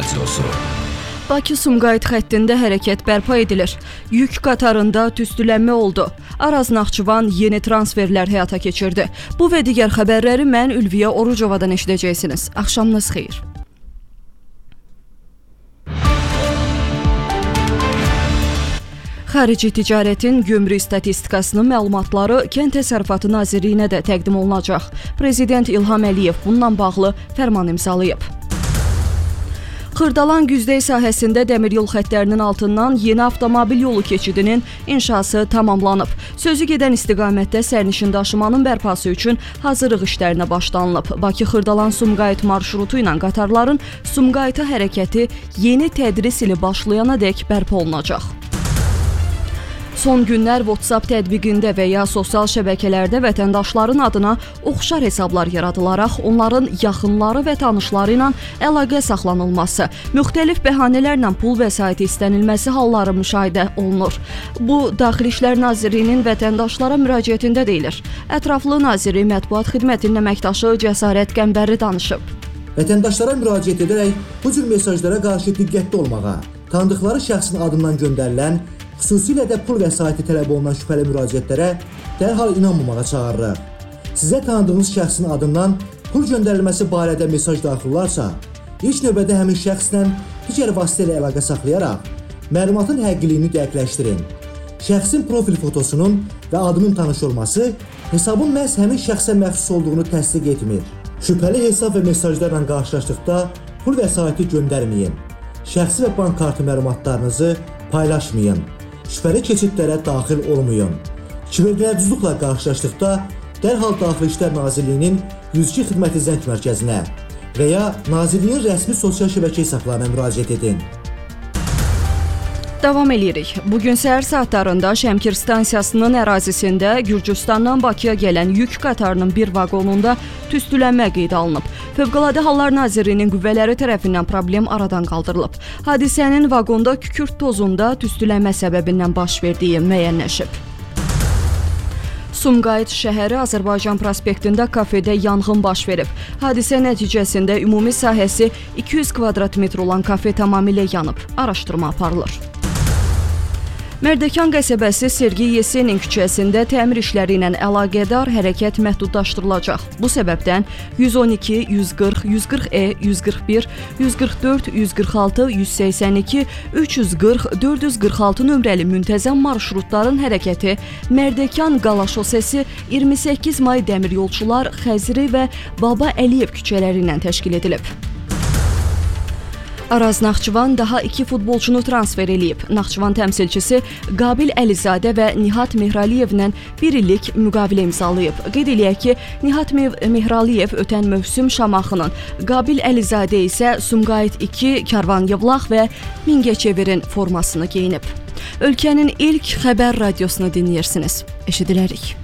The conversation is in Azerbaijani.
Radyosu. Bakı-Sumqayıt xəttində hərəkət bərpa edilir. Yük qatarında tüstülənmə oldu. Araz-Naxçıvan yeni transferlər həyata keçirdi. Bu və digər xəbərləri mən Ülviyə Orucovadan eşidəcəksiniz. Axşamınız xeyir. Xarici ticarətin gömrük statistikasının məlumatları Kənd Təsərrüfatı Nazirliyinə də təqdim olunacaq. Prezident İlham Əliyev bununla bağlı fərman imzalayıb. Xırdalan Güzdey sahəsində dəmiryol xəttlərinin altından yeni avtomobil yolu keçidinin inşası tamamlanıb. Sözü gedən istiqamətdə sərnişin daşımanın bərpası üçün hazırlıq işlərinə başlanılıb. Bakı-Xırdalan-Sumqayıt marşrutu ilə qatarların Sumqayıta hərəkəti yeni tədris ili başlayanadək bərpa olunacaq. Son günlər WhatsApp tətbiqində və ya sosial şəbəkələrdə vətəndaşların adına oxşar hesablar yaradılaraq onların yaxınları və tanışları ilə əlaqə saxlanılması, müxtəlif bəhanələrlə pul vəsaiti istənilməsi halları müşahidə olunur. Bu, Daxili İşlər Nazirliyinin vətəndaşlara müraciətində deyilir. Ətraflı Naziri Mətbuat Xidmətinin əməkdaşı Cəsarət Qəmbərli danışıb. Vətəndaşlara müraciət edərək bu cür mesajlara qarşı diqqətli olmağa, tanıdıqları şəxsin adından göndərilən xüsusilə də pul vəsaiti tələb olunan şübhəli müraciətlərə dərhal inanmamağa çağırırıq. Sizə tanıdığınız şəxsin adından pul göndərilməsi barədə mesaj daxil olarsa, ilk növbədə həmin şəxslə digər vasitə ilə əlaqə saxlayaraq məlumatın həqiqiliyini dəqiqləşdirin. Şəxsin profil fotosunun və adının tanış olması hesabın məhz həmin şəxsə məxsus olduğunu təsdiq etmir. Şübhəli hesab və mesajlarla qarşılaşdıqda pul vəsaiti göndərməyin. Şəxsi və bank kartı məlumatlarınızı paylaşmayın. Şübhəli keçidlərə daxil olmayın. Kibertələduzluqla qarşılaşdıqda dərhal Daxili İşlər Nazirliyinin 102 xidməti zəng mərkəzinə və ya Nazirliyin rəsmi sosial şəbəkə hesablarına müraciət edin. Davam edirik. Bugün səhər saatlarında Şəmkir stansiyasının ərazisində Gürcüstandan Bakıya gələn yük qatarının bir vaqonunda tüstülənmə qeydə alınıb. Fövqəladə Hallar Nazirliyinin qüvvələri tərəfindən problem aradan qaldırılıb. Hadisənin vaqonda kükürt tozunda tüstülənmə səbəbindən baş verdiyi müəyyənləşib. Sumqayıt şəhəri Azərbaycan prospektində kafedə yanğın baş verib. Hadisə nəticəsində ümumi sahəsi 200 kvadrat metr olan kafe tamamilə yanıb. Araşdırma aparılır. Mərdəkan qəsəbəsi Sergey Yesenin küçəsində təmir işləri ilə əlaqədar hərəkət məhdudlaşdırılacaq. Bu səbəbdən 112, 140, 140E, 141, 144, 146, 182, 340, 446 nömrəli müntəzəm marşrutların hərəkəti Mərdəkan Qala şosesi 28 may dəmiryolçular Xəzri və Baba Əliyev küçələri ilə təşkil edilib. Araz-Naxçıvan daha 2 futbolçunu transfer eləyib. Naxçıvan təmsilçisi Qabil Əlizadə və Nihat Mehraliyevlə 1 illik müqavilə imzalayıb. Qeyd eləyək ki, Nihat Mehraliyev ötən mövsüm Şamaxının, Qabil Əlizadə isə Sumqayıt 2, Karvan Yevlax və Mingəçevirin formasını geyinib. Ölkənin ilk xəbər radiosunu dinləyirsiniz. Eşidilərik.